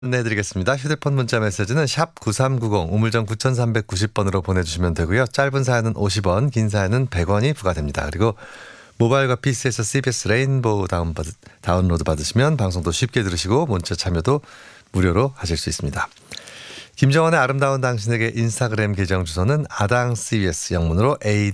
안내해드리겠습니다. 휴대폰 문자 메시지는 샵 9390 우물정 9390번으로 보내주시면 되고요. 짧은 사연은 50원, 긴 사연은 100원이 부과됩니다. 그리고 모바일과 PC에서 CBS 레인보우 다운로드 받으시면 방송도 쉽게 들으시고 문자 참여도 무료로 하실 수 있습니다. 김정원의 아름다운 당신에게 인스타그램 계정 주소는 아당 CBS 영문으로 AD